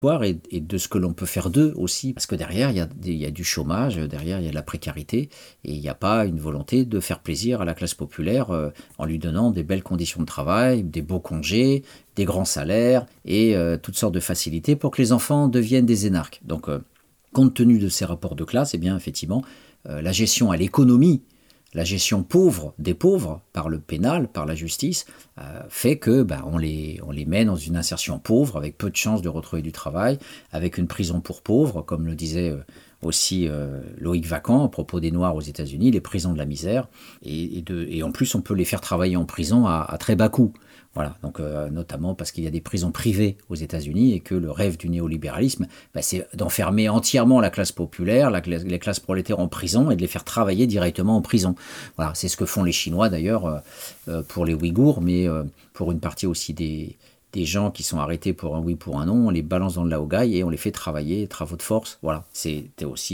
et de ce que l'on peut faire d'eux aussi, parce que derrière, il y a du chômage, derrière, il y a de la précarité, et il n'y a pas une volonté de faire plaisir à la classe populaire en lui donnant des belles conditions de travail, des beaux congés, des grands salaires, et toutes sortes de facilités pour que les enfants deviennent des énarques. Donc, compte tenu de ces rapports de classe, eh bien, effectivement, la gestion à l'économie, la gestion pauvre des pauvres par le pénal, par la justice, fait que on les met dans une insertion pauvre avec peu de chances de retrouver du travail, avec une prison pour pauvres, comme le disait aussi Loïc Vacan à propos des Noirs aux États-Unis, les prisons de la misère, et en plus on peut les faire travailler en prison à très bas coût. Voilà, donc notamment parce qu'il y a des prisons privées aux États-Unis et que le rêve du néolibéralisme, c'est d'enfermer entièrement la classe populaire, les classes prolétaires en prison et de les faire travailler directement en prison. Voilà, c'est ce que font les Chinois d'ailleurs pour les Ouïghours, mais pour une partie aussi des gens qui sont arrêtés pour un oui, pour un non, on les balance dans le laogai et on les fait travailler, travaux de force. Voilà, c'est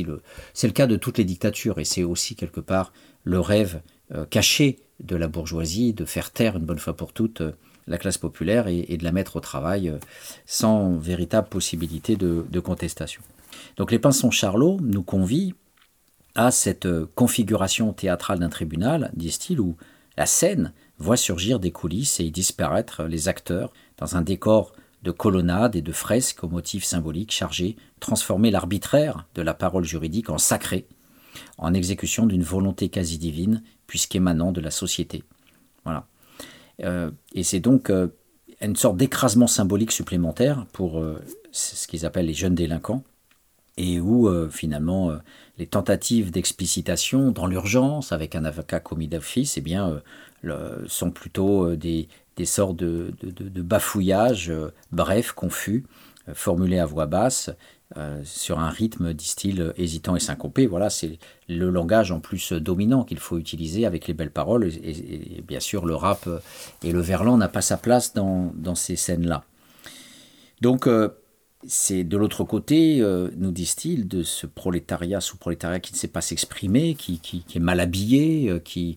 le cas de toutes les dictatures et c'est aussi quelque part le rêve caché de la bourgeoisie de faire taire une bonne fois pour toutes la classe populaire et de la mettre au travail sans véritable possibilité de contestation. Donc les Pinsons Charlot nous convient à cette configuration théâtrale d'un tribunal, disent-ils, où la scène voit surgir des coulisses et y disparaître les acteurs dans un décor de colonnades et de fresques aux motifs symboliques chargés de transformer l'arbitraire de la parole juridique en sacré, en exécution d'une volonté quasi divine, puisqu'émanant de la société. Voilà. Et c'est donc une sorte d'écrasement symbolique supplémentaire pour ce qu'ils appellent les jeunes délinquants, et où finalement les tentatives d'explicitation dans l'urgence avec un avocat commis d'office sont plutôt des sortes de bafouillages brefs, confus, formulés à voix basse, sur un rythme, disent-ils, hésitant et syncopé. Voilà, c'est le langage en plus dominant qu'il faut utiliser avec les belles paroles. Et bien sûr, le rap et le verlan n'a pas sa place dans ces scènes-là. Donc, c'est de l'autre côté, nous disent-ils, de ce prolétariat, sous-prolétariat qui ne sait pas s'exprimer, qui est mal habillé,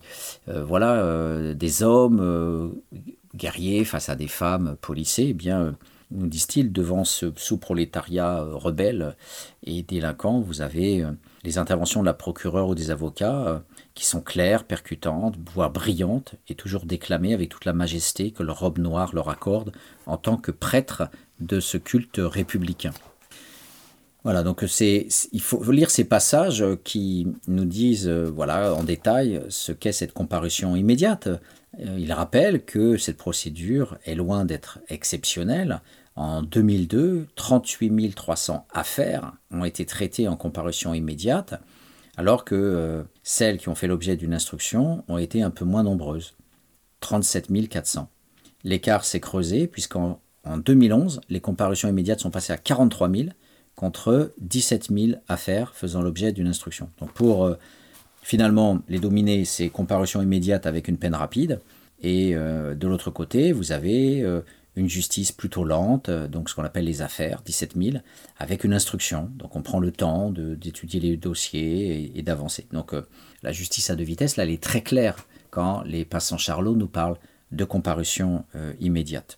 des hommes guerriers face à des femmes policées, eh bien, nous disent-ils, devant ce sous-prolétariat rebelle et délinquant, vous avez les interventions de la procureure ou des avocats qui sont claires, percutantes, voire brillantes, et toujours déclamées avec toute la majesté que leur robe noire leur accorde en tant que prêtres de ce culte républicain. Voilà, donc il faut lire ces passages qui nous disent en détail ce qu'est cette comparution immédiate. Il rappelle que cette procédure est loin d'être exceptionnelle. En 2002, 38 300 affaires ont été traitées en comparution immédiate, alors que celles qui ont fait l'objet d'une instruction ont été un peu moins nombreuses, 37 400. L'écart s'est creusé puisqu'en 2011, les comparutions immédiates sont passées à 43 000 contre 17 000 affaires faisant l'objet d'une instruction. Donc pour finalement les dominer, c'est comparution immédiate avec une peine rapide. Et de l'autre côté, vous avez une justice plutôt lente, donc ce qu'on appelle les affaires, 17 000, avec une instruction. Donc on prend le temps d'étudier les dossiers et d'avancer. Donc la justice à deux vitesses, là, elle est très claire quand les Pinsons Charlot nous parlent de comparution immédiate.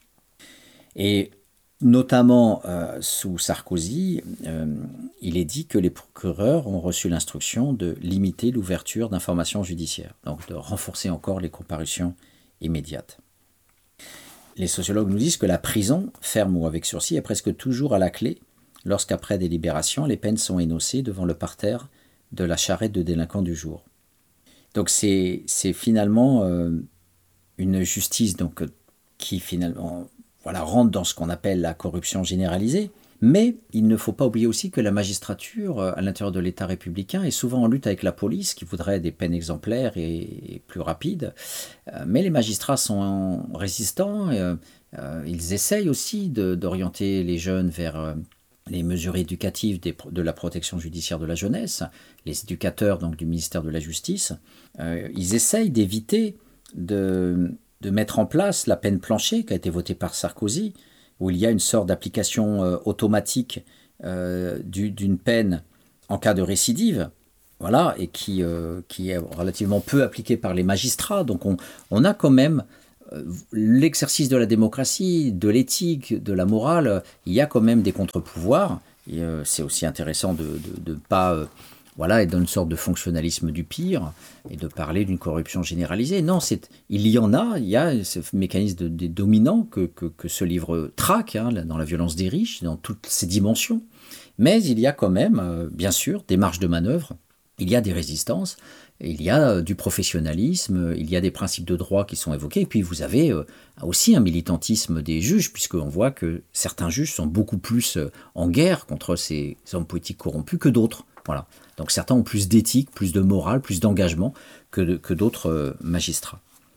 Et notamment sous Sarkozy, il est dit que les procureurs ont reçu l'instruction de limiter l'ouverture d'informations judiciaires, donc de renforcer encore les comparutions immédiates. Les sociologues nous disent que la prison, ferme ou avec sursis, est presque toujours à la clé lorsqu'après délibération, les peines sont énoncées devant le parterre de la charrette de délinquants du jour. Donc c'est finalement une justice qui finalement rentre dans ce qu'on appelle la corruption généralisée, mais il ne faut pas oublier aussi que la magistrature à l'intérieur de l'État républicain est souvent en lutte avec la police qui voudrait des peines exemplaires et plus rapides, mais les magistrats sont résistants, ils essayent aussi d'orienter les jeunes vers les mesures éducatives de la protection judiciaire de la jeunesse, les éducateurs donc, du ministère de la Justice, ils essayent d'éviter de mettre en place la peine plancher qui a été votée par Sarkozy, où il y a une sorte d'application automatique d'une peine en cas de récidive, et qui est relativement peu appliquée par les magistrats. Donc on a quand même l'exercice de la démocratie, de l'éthique, de la morale, il y a quand même des contre-pouvoirs. Et c'est aussi intéressant de ne pas être dans une sorte de fonctionnalisme du pire et de parler d'une corruption généralisée. Non, il y en a, il y a ce mécanisme des dominants que ce livre traque, dans la violence des riches, dans toutes ses dimensions. Mais il y a quand même, bien sûr, des marges de manœuvre, il y a des résistances, il y a du professionnalisme, il y a des principes de droit qui sont évoqués, et puis vous avez aussi un militantisme des juges, puisqu'on voit que certains juges sont beaucoup plus en guerre contre ces hommes politiques corrompus que d'autres. Voilà. Donc certains ont plus d'éthique, plus de morale, plus d'engagement que d'autres magistrats.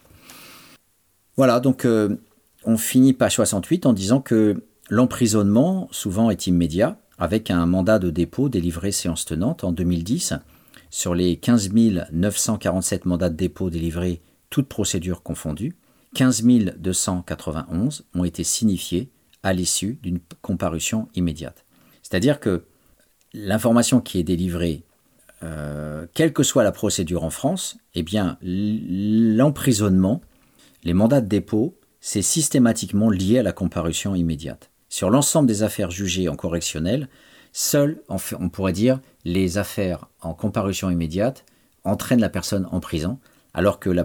Voilà, donc on finit page 68 en disant que l'emprisonnement souvent est immédiat, avec un mandat de dépôt délivré séance tenante en 2010. Sur les 15 947 mandats de dépôt délivrés, toutes procédures confondues, 15 291 ont été signifiés à l'issue d'une comparution immédiate. C'est-à-dire que l'information qui est délivrée, quelle que soit la procédure en France, eh bien, l'emprisonnement, les mandats de dépôt, c'est systématiquement lié à la comparution immédiate. Sur l'ensemble des affaires jugées en correctionnel, seules, on pourrait dire, les affaires en comparution immédiate entraînent la personne en prison, alors que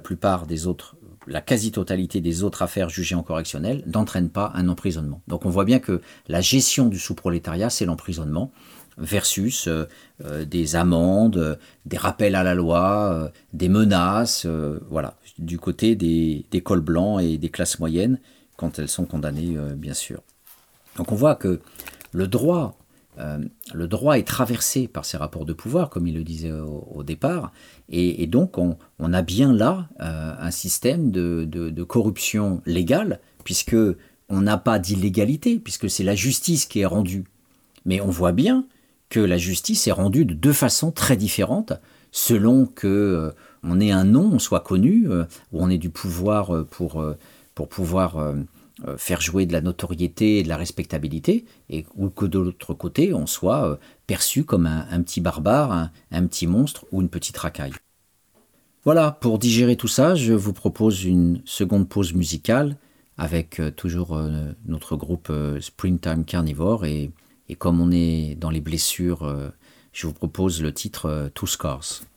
la quasi-totalité des autres affaires jugées en correctionnel n'entraînent pas un emprisonnement. Donc on voit bien que la gestion du sous-prolétariat, c'est l'emprisonnement, versus des amendes, des rappels à la loi, des menaces, du côté des cols blancs et des classes moyennes, quand elles sont condamnées, bien sûr. Donc on voit que le droit est traversé par ces rapports de pouvoir, comme il le disait au départ, et donc on a bien là un système de corruption légale, puisque on n'a pas d'illégalité, puisque c'est la justice qui est rendue. Mais on voit bien que la justice est rendue de deux façons très différentes, selon que on ait un nom, on soit connu, ou on ait du pouvoir pour pouvoir faire jouer de la notoriété et de la respectabilité, ou que de l'autre côté, on soit perçu comme un petit barbare, un petit monstre ou une petite racaille. Voilà, pour digérer tout ça, je vous propose une seconde pause musicale avec toujours notre groupe Springtime Carnivore, et comme on est dans les blessures, je vous propose le titre Two Scars.